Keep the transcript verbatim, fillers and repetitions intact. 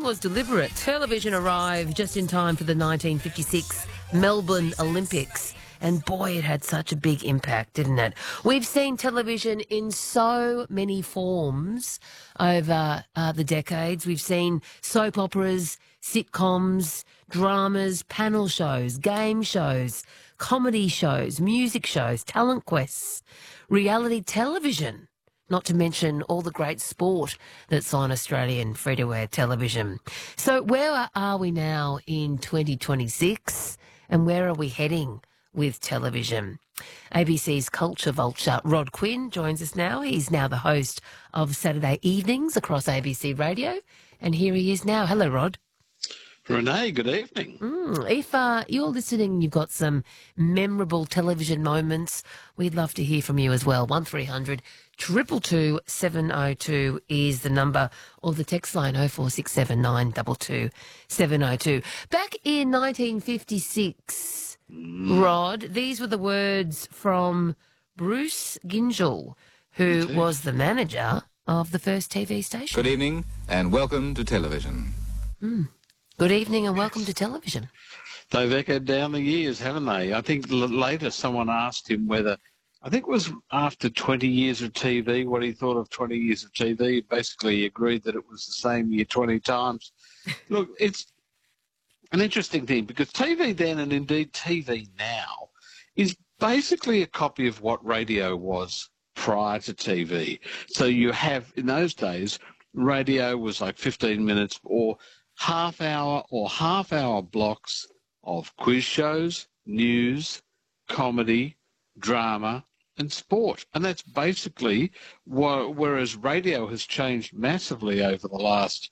timing was deliberate. Television arrived just in time for the nineteen fifty-six Melbourne Olympics. And boy, it had such a big impact, didn't it? We've seen television in so many forms over uh, the decades. We've seen soap operas, sitcoms, dramas, panel shows, game shows, comedy shows, music shows, talent quests, reality television, not to mention all the great sport that's on Australian free-to-air television. So where are we now in twenty twenty-six, and where are we heading with television? A B C's culture vulture Rod Quinn joins us now. He's now the host of Saturday Evenings across A B C Radio, and here he is now. Hello, Rod. Renee, good evening. Mm, if uh, you're listening, you've got some memorable television moments, we'd love to hear from you as well. one three hundred two two two seven oh two is the number, or the text line oh four six seven nine two two seven oh two. Back in nineteen fifty-six, Rod, these were the words from Bruce Gyngell, who Indeed. was the manager of the first T V station. Good evening and welcome to television. Mm. Good evening and welcome to television. They've echoed down the years, haven't they? I think l- later someone asked him whether, I think it was after twenty years of T V, what he thought of twenty years of T V. Basically, he agreed that it was the same year twenty times. Look, it's an interesting thing because T V then, and indeed T V now, is basically a copy of what radio was prior to T V. So you have, in those days, radio was like fifteen minutes or half hour or half hour blocks of quiz shows, news, comedy, drama and sport. And that's basically, wh- whereas radio has changed massively over the last